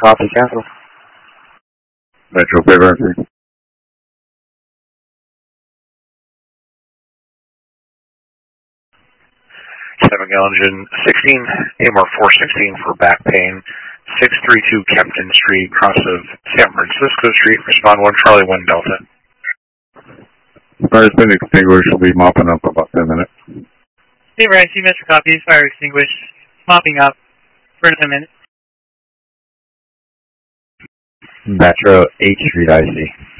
Coffee Castle. Metro Bay Record. 7-gallon engine 16, AMR 416 for back pain, 632 Kempton Street, cross of San Francisco Street, respond 1 Charlie 1 Delta. Fire's been extinguished, we'll be mopping up about 10 minutes. Hey, Rice, Metro copy, fire extinguished, mopping up for 10 minutes. Metro 8th Street IC.